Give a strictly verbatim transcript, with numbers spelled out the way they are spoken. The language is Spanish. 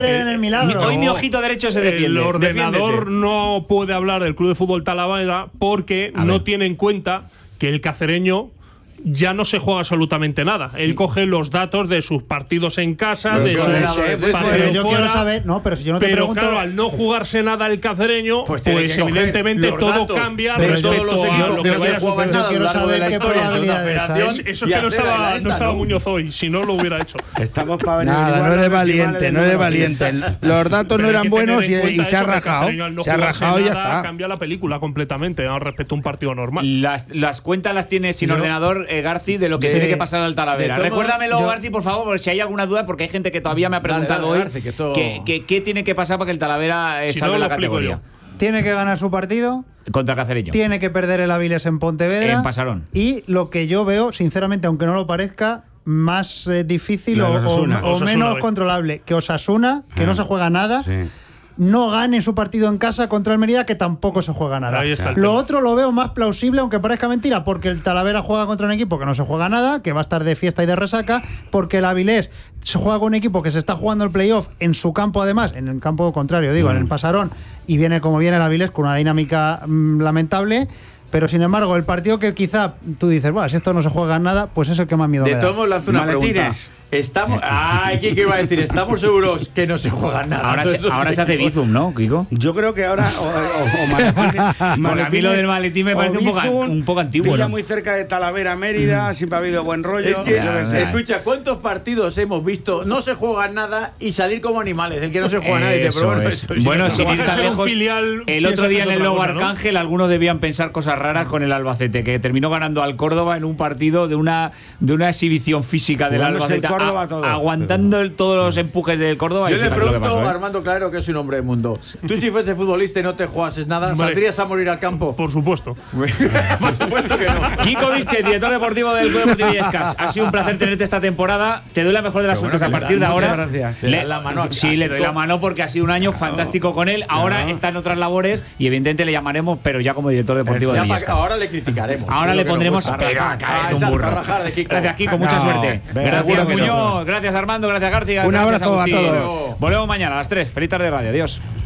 en el milagro. Hoy mi ojito derecho se defiende. El ordenador Defiéndete. no puede hablar del Club de Fútbol Talavera porque A no ver. tiene en cuenta que el cacereño ya no se juega absolutamente nada. Él coge los datos de sus partidos en casa, Pero de claro, sus eso es, eso partidos Pero yo quiero fuera. saber, no, pero si yo no te Pero pregunto, claro, al no jugarse nada el cacereño, Pues pues, tiene que coger evidentemente los todo datos cambia de respecto todos los a equipos lo que que vaya a juegan suceder. nada a lo quiero largo de saber la qué historia en segunda probabilidades hay. federación. Es- Eso y es que no hacer la estaba, lenta, no estaba ¿no? Muñoz hoy, si no lo hubiera hecho. Estamos para venir. Nada, no eres valiente, no eres valiente. Los datos no Pero hay eran que buenos tener en y, y cuenta se ha eso, que el rajado. cacereño al no Se ha jugarse rajado y ya nada, está. Cambia la película completamente ¿no? respecto a un partido normal. Las, las cuentas las tienes sin Yo- ordenador, eh, Garci, de lo que Sí. tiene que pasar al Talavera. De todo- Recuérdamelo, yo- Garci, por favor, por si hay alguna duda, porque hay gente que todavía me ha Dale, preguntado dale, hoy Garci, que esto- que- que- qué tiene que pasar para que el Talavera eh, Si salga no, de la lo explico categoría. tiene que ganar su partido, Contra Cacereño. tiene que perder el Avilés en Pontevedra. En Pasarón. Y lo que yo veo, sinceramente, aunque no lo parezca, más eh, difícil Lo o, de o- Osasuna. o Osasuna, menos ve. controlable que Osasuna, que Ah, no se juega nada, sí. no gane su partido en casa contra el Mérida, que tampoco se juega nada. Ahí está el Lo tema. otro lo veo más plausible, aunque parezca mentira, porque el Talavera juega contra un equipo que no se juega nada, que va a estar de fiesta y de resaca, porque el Avilés se juega con un equipo que se está jugando el playoff en su campo, además, en el campo contrario, digo, en el Pasarón, y viene como viene el Avilés con una dinámica mm, lamentable. Pero sin embargo, el partido que quizá tú dices, bueno, si esto no se juega en nada, pues es el que más miedo De me da. todos modos, lanzo una pregunta. Maletines. Estamos. Ay, ¿qué qué iba a decir? Estamos seguros que no se juega nada. Ahora, Todos se, esos ahora se hace equipos. Bizum, ¿no, Kiko? Yo creo que ahora. O, o- o maletines- Porque a mí maletines lo del maletín me o parece un poco- Bizum, un poco antiguo, Villa ¿no? muy cerca de Talavera, Mérida, siempre ha habido buen rollo. Es que, yo qué sé. escucha, ¿cuántos partidos hemos visto? No se juega nada y salir como animales. El que no se juega nada y dice, Eso pero bueno, es. esto sí Bueno, que sin se ir juega. tan ser un lejos, filial, el otro piensas día que en es el otra Lobo cosa, ¿no? Arcángel algunos debían pensar cosas raras con el Albacete, que terminó ganando al Córdoba en un partido de una, de una exhibición física del Jugándose el Albacete, Córdoba a- todo. aguantando el- todos los empujes del Córdoba. Yo y le fíjate lo que pregunto pasó, ¿eh? a Armando Claro, que es un hombre de mundo. Tú, si fuese futbolista y no te jugases nada, Hombre. ¿saldrías a morir al campo? Por supuesto. Por supuesto que no. Kiko Vilche, director deportivo del Club Deportivo Illescas. Ha sido un placer tenerte esta temporada. Te doy la mejor de las Pero bueno, suertes a que le partir de dan ahora. muchas gracias. Le dan la mano a- Sí, le doy la mano porque ha sido un año fantástico con él. Ahora está en otras labores y evidentemente le llamaremos, pero ya como director deportivo Ya de pa- Illescas. ahora le criticaremos. Ahora Es le lo que nos pondremos gusta. pero a Ah, caer de un exacto, burro. a rajar de Kiko. Gracias, Kiko. Mucha No, suerte. venga, Gracias, seguro que no. Muñoz. Gracias, Armando. Gracias, García. Un Gracias, abrazo a Agustín. todos. Volvemos mañana a las tres. Feliz tarde, radio. Adiós.